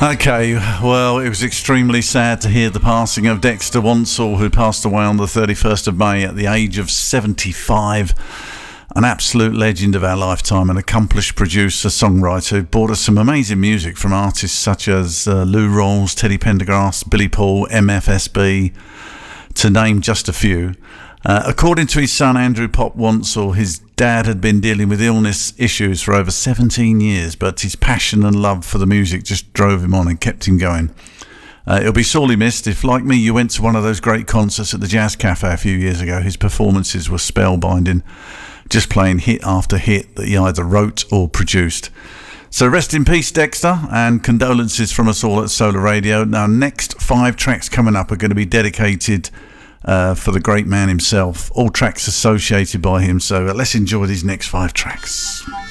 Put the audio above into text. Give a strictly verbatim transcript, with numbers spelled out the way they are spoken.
Okay, well, it was extremely sad to hear the passing of Dexter Wansel, who passed away on the thirty-first of May at the age of seventy-five. An absolute legend of our lifetime, an accomplished producer, songwriter who brought us some amazing music from artists such as uh, Lou Rawls, Teddy Pendergrass, Billy Paul, M F S B, to name just a few. Uh, according to his son Andrew Pop Wansel, his dad had been dealing with illness issues for over seventeen years, but his passion and love for the music just drove him on and kept him going. Uh, it'll be sorely missed. If, like me, you went to one of those great concerts at the Jazz Cafe a few years ago, his performances were spellbinding, just playing hit after hit that he either wrote or produced. So rest in peace, Dexter, and condolences from us all at Solar Radio. Now, next five tracks coming up are going to be dedicated uh, for the great man himself, all tracks associated by him. So let's enjoy these next five tracks.